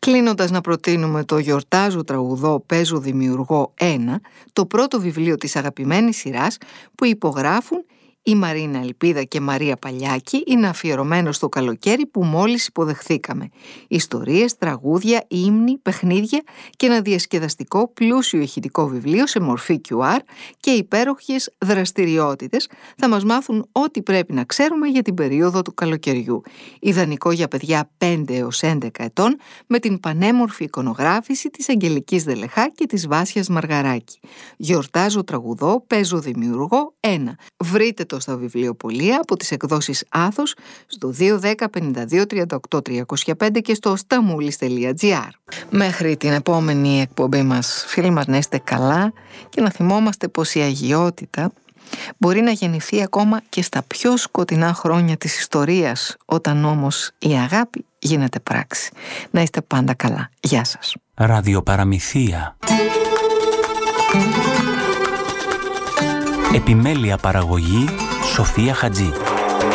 Κλείνοντας, να προτείνουμε το «Γιορτάζω, τραγουδώ, παίζω, δημιουργώ 1», το πρώτο βιβλίο της αγαπημένης σειράς που υπογράφουν η Μαρίνα Ελπίδα και Μαρία Παλιάκη. Είναι αφιερωμένο στο καλοκαίρι που μόλις υποδεχθήκαμε. Ιστορίες, τραγούδια, ύμνοι, παιχνίδια και ένα διασκεδαστικό πλούσιο ηχητικό βιβλίο σε μορφή QR και υπέροχες δραστηριότητες θα μας μάθουν ό,τι πρέπει να ξέρουμε για την περίοδο του καλοκαιριού. Ιδανικό για παιδιά 5 έως 11 ετών, με την πανέμορφη εικονογράφηση της Αγγελικής Δελεχά και της Βάσιας Μαργαράκη. «Γιορτάζω, τραγουδώ, παίζω, δημιουργώ 1». Βρείτε το στα βιβλιοπωλεία από τις εκδόσεις Άθος στο 210 52 38 305 και στο stamoulis.gr. Μέχρι την επόμενη εκπομπή μας, φίλοι μας, να είστε καλά και να θυμόμαστε πως η αγιότητα μπορεί να γεννηθεί ακόμα και στα πιο σκοτεινά χρόνια της ιστορίας, όταν όμως η αγάπη γίνεται πράξη. Να είστε πάντα καλά. Γεια σας. Ραδιοπαραμυθία. Επιμέλεια παραγωγή Σοφία Χατζή.